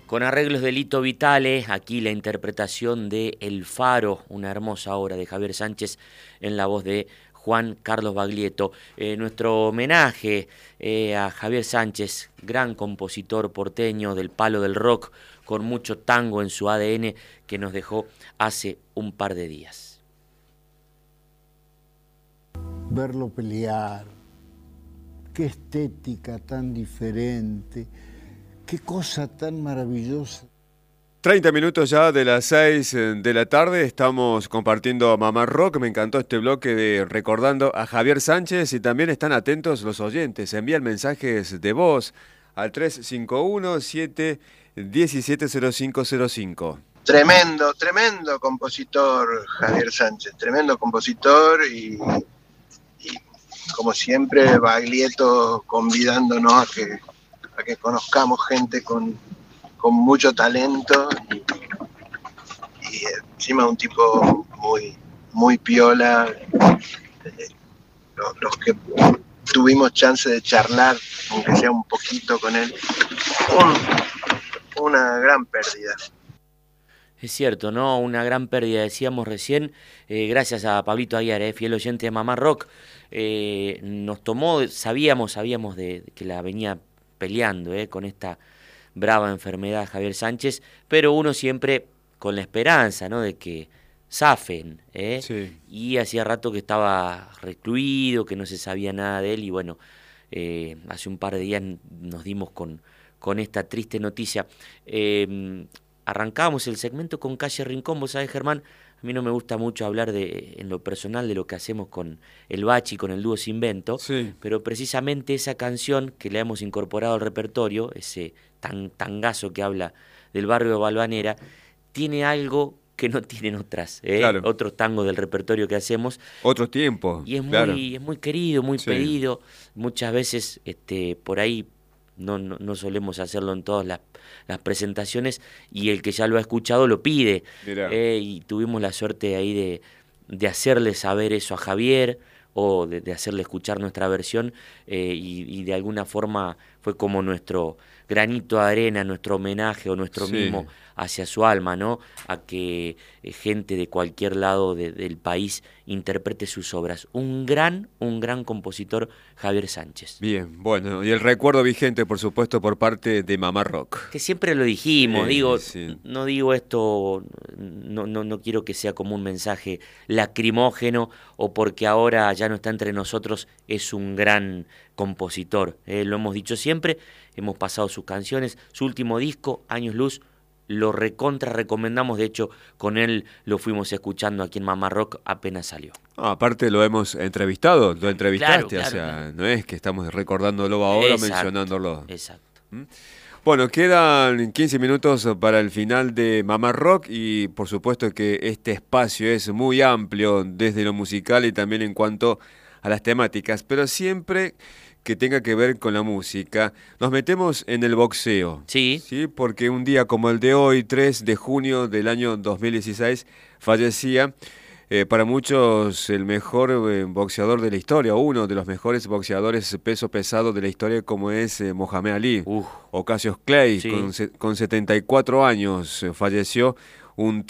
Con arreglos de Lito Vitale, aquí la interpretación de El Faro, una hermosa obra de Javier Sánchez en la voz de Juan Carlos Baglietto. Nuestro homenaje a Javier Sánchez, gran compositor porteño del palo del rock, con mucho tango en su ADN, que nos dejó hace un par de días. Verlo pelear, qué estética tan diferente, qué cosa tan maravillosa. 30 minutos ya de las 6 de la tarde, estamos compartiendo Mamá Rock. Me encantó este bloque de recordando a Javier Sánchez y también están atentos los oyentes. Envían mensajes de voz al 351-717-0505. Tremendo compositor Javier Sánchez, tremendo compositor y como siempre Baglietto convidándonos a que conozcamos gente con mucho talento y encima un tipo muy piola. Los que tuvimos chance de charlar, aunque sea un poquito con él, una gran pérdida. Es cierto, ¿no? Una gran pérdida, decíamos recién, gracias a Pablito Aguiar, fiel oyente de Mamá Rock. Nos tomó, sabíamos de que la venía peleando con esta brava enfermedad Javier Sánchez, pero uno siempre con la esperanza, ¿no?, de que zafen, Sí. Y hacía rato que estaba recluido, que no se sabía nada de él, y bueno, hace un par de días nos dimos con esta triste noticia. Arrancábamos el segmento con Calle Rincón. Vos sabés, Germán, a mí no me gusta mucho hablar en lo personal de lo que hacemos con el Bachi, con el dúo Sinvento, Sí. pero precisamente esa canción que le hemos incorporado al repertorio, ese tangazo que habla del barrio de Balvanera, tiene algo que no tienen Claro. otros tangos del repertorio que hacemos. Otro tiempo. Y es claro. muy querido, muy Sí. pedido. Muchas veces por ahí no solemos hacerlo en todas las presentaciones, y el que ya lo ha escuchado lo pide. Mirá. Y tuvimos la suerte ahí de hacerle saber eso a Javier, o de hacerle escuchar nuestra versión, y de alguna forma fue como nuestro granito de arena, nuestro homenaje o nuestro Sí. mimo hacia su alma, ¿no? A que gente de cualquier lado del país interprete sus obras. Un gran compositor, Javier Sánchez. Bien, bueno, y el recuerdo vigente, por supuesto, por parte de Mamá Rock. Que siempre lo dijimos, Sí. no digo esto, no quiero que sea como un mensaje lacrimógeno o porque ahora ya no está entre nosotros, es un gran compositor. Lo hemos dicho siempre, hemos pasado sus canciones, su último disco, Años Luz, lo recontra recomendamos. De hecho, con él lo fuimos escuchando aquí en Mamá Rock apenas salió. Aparte lo hemos entrevistado, lo entrevistaste, Claro, o sea, claro. no es que estamos recordándolo ahora, Exacto, mencionándolo. Exacto. Bueno, quedan 15 minutos para el final de Mamá Rock y por supuesto que este espacio es muy amplio desde lo musical y también en cuanto a las temáticas, pero siempre que tenga que ver con la música, nos metemos en el boxeo. Sí. ¿Sí? Porque un día como el de hoy, 3 de junio del año 2016, fallecía para muchos el mejor boxeador de la historia, uno de los mejores boxeadores peso pesado de la historia, como es Mohamed Ali. O Cassius Clay, Sí. con 74 años, falleció un